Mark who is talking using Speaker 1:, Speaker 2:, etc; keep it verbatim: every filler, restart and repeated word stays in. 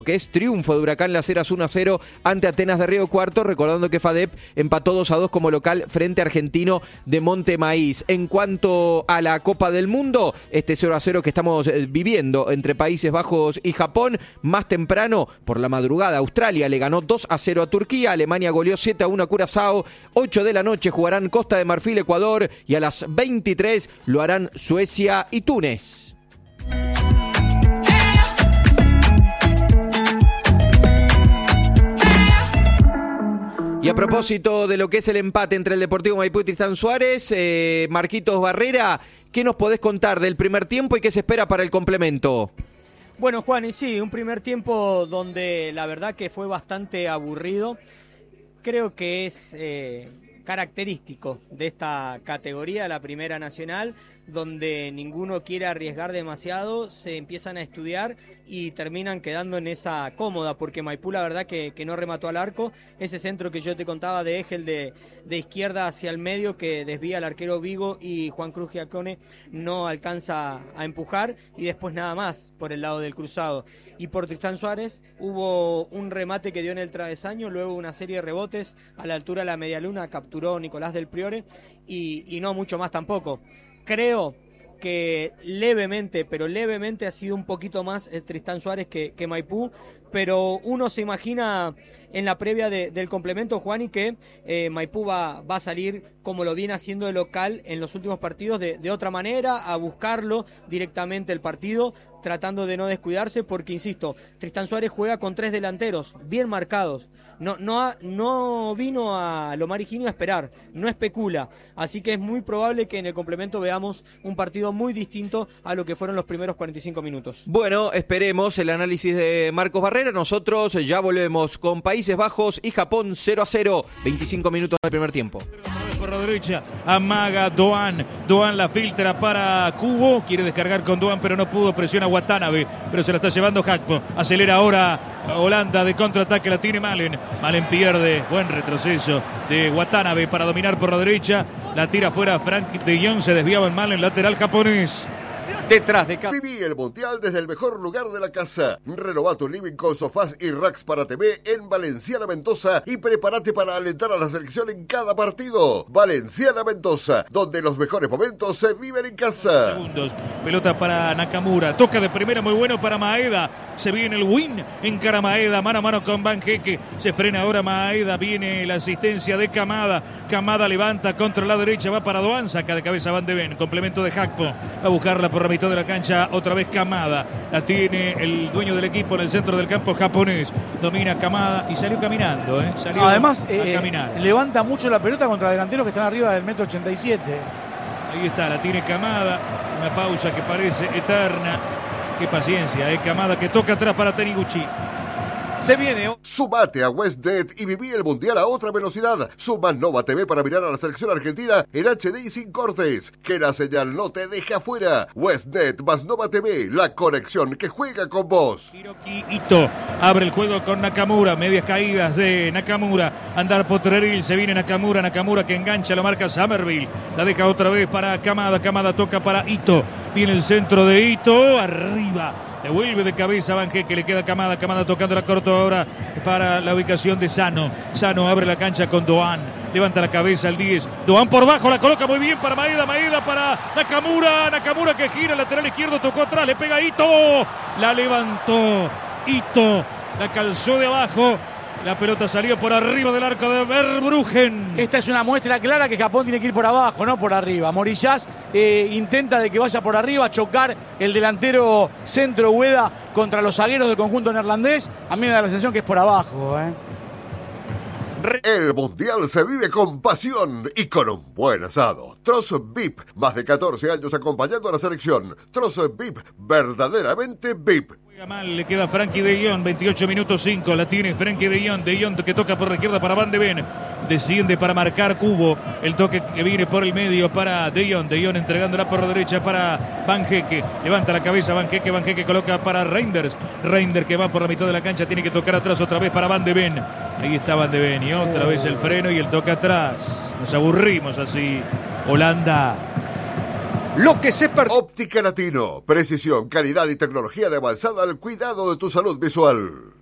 Speaker 1: Que es triunfo de Huracán Las Heras uno a cero ante Atenas de Río Cuarto, recordando que FADEP empató dos a dos como local frente a Argentino de Monte Maíz. En cuanto a la Copa del Mundo, este cero a cero que estamos viviendo entre Países Bajos y Japón, más temprano, por la madrugada, Australia le ganó dos a cero a Turquía, Alemania goleó siete a uno a Curazao, ocho de la noche jugarán Costa de Marfil, Ecuador, y a las veintitrés lo harán Suecia y Túnez. Y a propósito de lo que es el empate entre el Deportivo Maipú y Tristán Suárez, eh, Marquitos Barrera, ¿qué nos podés contar del primer tiempo y qué se espera para el complemento?
Speaker 2: Bueno, Juan, y sí, un primer tiempo donde la verdad que fue bastante aburrido. Creo que es eh, característico de esta categoría, la Primera Nacional, donde ninguno quiere arriesgar demasiado, se empiezan a estudiar y terminan quedando en esa cómoda, porque Maipú la verdad que, que no remató al arco. Ese centro que yo te contaba de Egel de, de izquierda hacia el medio que desvía al arquero Vigo y Juan Cruz Giacone no alcanza a empujar, y después nada más por el lado del cruzado. Y por Tristán Suárez hubo un remate que dio en el travesaño, luego una serie de rebotes a la altura de la medialuna, capturó Nicolás del Priore y, y no mucho más tampoco. Creo que levemente, pero levemente ha sido un poquito más eh, Tristán Suárez que, que Maipú, pero uno se imagina en la previa de, del complemento, Juan, y que eh, Maipú va, va a salir como lo viene haciendo de local en los últimos partidos, de, de otra manera, a buscarlo directamente el partido, tratando de no descuidarse, porque, insisto, Tristán Suárez juega con tres delanteros bien marcados, no, no, ha, no vino a Lomar Higinio a esperar, no especula, así que es muy probable que en el complemento veamos un partido muy distinto a lo que fueron los primeros cuarenta y cinco minutos.
Speaker 1: Bueno, esperemos el análisis de Marcos Barrera. Nosotros ya volvemos con Países Bajos y Japón cero a cero, veinticinco minutos del primer tiempo.
Speaker 3: Por la derecha, amaga Doan, Doan la filtra para Cubo, quiere descargar con Doan pero no pudo, presiona Watanabe, pero se la está llevando Hakpo, acelera ahora Holanda de contraataque, la tiene Malen, Malen pierde, buen retroceso de Watanabe para dominar por la derecha, la tira fuera Frank de Jong, se desviaba en Malen, lateral japonés.
Speaker 4: Detrás de casa. Viví el Mundial desde el mejor lugar de la casa. Renová tu living con sofás y racks para T V en Valenciana Mendoza y prepárate para alentar a la selección en cada partido. Valenciana Mendoza, donde los mejores momentos se viven en casa.
Speaker 3: Segundos. Pelota para Nakamura. Toca de primera, muy bueno para Maeda. Se viene el win. Encara Maeda, mano a mano con Banjeque. Se frena ahora Maeda. Viene la asistencia de Camada. Camada levanta contra la derecha. Va para Doan. Saca de cabeza Van de Ven. Complemento de Hakpo. Va a buscarla por la mitad de la cancha, otra vez Kamada, la tiene el dueño del equipo en el centro del campo japonés, domina Kamada y salió caminando, ¿eh? Salió
Speaker 5: además
Speaker 3: a
Speaker 5: eh,
Speaker 3: caminar.
Speaker 5: Levanta mucho la pelota contra delanteros que están arriba del metro ochenta y siete.
Speaker 3: Ahí está, la tiene Kamada, una pausa que parece eterna, qué paciencia, ¿eh? Kamada que toca atrás para Taniguchi.
Speaker 4: Se viene. Sumate a WestNet y viví el Mundial a otra velocidad. Suma Nova T V para mirar a la selección argentina en H D y sin cortes. Que la señal no te deje afuera. WestNet más Nova T V, la conexión que juega con vos.
Speaker 3: Hiroki Ito abre el juego con Nakamura, medias caídas de Nakamura. Andar Potreril, se viene Nakamura, Nakamura que engancha, lo marca Somerville. La deja otra vez para Kamada, Kamada toca para Ito. Viene el centro de Ito, arriba. Devuelve de cabeza Banque, que le queda Kamada. Kamada tocando la corto ahora para la ubicación de Sano. Sano abre la cancha con Doan. Levanta la cabeza al diez. Doan por bajo, la coloca muy bien para Maeda. Maeda para Nakamura. Nakamura que gira, lateral izquierdo, tocó atrás, le pega Ito. La levantó Ito. La calzó de abajo. La pelota salió por arriba del arco de Verbruggen.
Speaker 5: Esta es una muestra clara que Japón tiene que ir por abajo, no por arriba. Morillás eh, intenta de que vaya por arriba, chocar el delantero centro Ueda contra los zagueros del conjunto neerlandés. A mí me da la sensación que es por abajo, ¿eh?
Speaker 4: El Mundial se vive con pasión y con un buen asado. Trozo V I P, más de catorce años acompañando a la selección. Trozo V I P, verdaderamente V I P.
Speaker 3: Mal, le queda Frankie de Jong, veintiocho minutos cinco, la tiene Frankie de Jong, de Jong que toca por la izquierda para Van de Ven, desciende para marcar Cubo, el toque que viene por el medio para de Jong, de Jong entregándola por la derecha para Banjeque, levanta la cabeza Banjeque, Banjeque coloca para Reinders, Reinders que va por la mitad de la cancha, tiene que tocar atrás otra vez para Van de Ven, ahí está Van de Ven y otra vez el freno y el toque atrás, nos aburrimos así, Holanda.
Speaker 6: lo que se perdió.
Speaker 4: Óptica Latino, precisión, calidad y tecnología de avanzada al cuidado de tu salud visual.